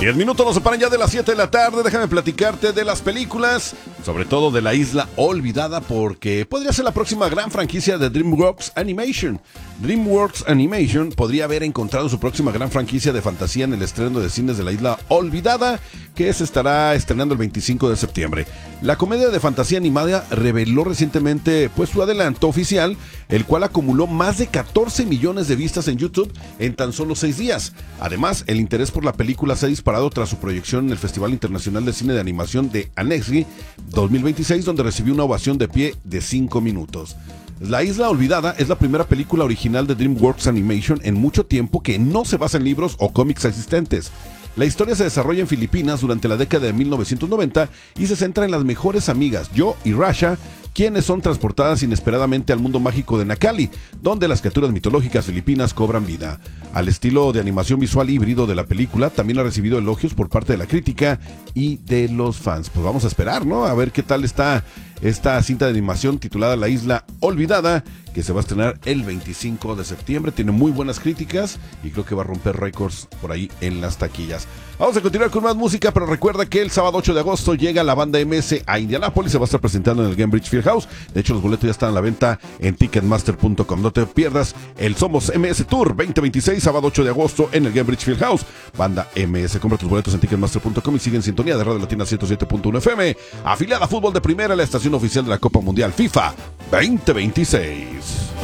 10 minutos nos separan ya de las 7 de la tarde. Déjame platicarte de las películas, sobre todo de La Isla Olvidada, porque podría ser la próxima gran franquicia de DreamWorks Animation. DreamWorks Animation podría haber encontrado su próxima gran franquicia de fantasía en el estreno de cines de La Isla Olvidada, que se estará estrenando el 25 de septiembre. La comedia de fantasía animada reveló recientemente su adelanto oficial, el cual acumuló más de 14 millones de vistas en YouTube en tan solo 6 días. Además, el interés por la película se ha disparado tras su proyección en el Festival Internacional de Cine de Animación de Annecy 2026, donde recibió una ovación de pie de 5 minutos. La Isla Olvidada es la primera película original de DreamWorks Animation en mucho tiempo que no se basa en libros o cómics existentes. La historia se desarrolla en Filipinas durante la década de 1990 y se centra en las mejores amigas, Jo y Rasha, quienes son transportadas inesperadamente al mundo mágico de Nakali, donde las criaturas mitológicas filipinas cobran vida. Al estilo de animación visual híbrido de la película, también ha recibido elogios por parte de la crítica y de los fans. Pues vamos a esperar, ¿no? A ver qué tal está esta cinta de animación titulada La Isla Olvidada, que se va a estrenar el 25 de septiembre. Tiene muy buenas críticas y creo que va a romper récords por ahí en las taquillas. Vamos a continuar con más música, pero recuerda que el sábado 8 de agosto llega la banda MS a Indianápolis. Se va a estar presentando en el Gainbridge Fieldhouse. De hecho, los boletos ya están a la venta en Ticketmaster.com. No te pierdas el Somos MS Tour 2026, sábado 8 de agosto en el Gainbridge Fieldhouse. Banda MS. Compra tus boletos en Ticketmaster.com y sigue en sintonía de Radio Latina 107.1 FM. Afiliada a Fútbol de Primera, la estación oficial de la Copa Mundial FIFA 2026.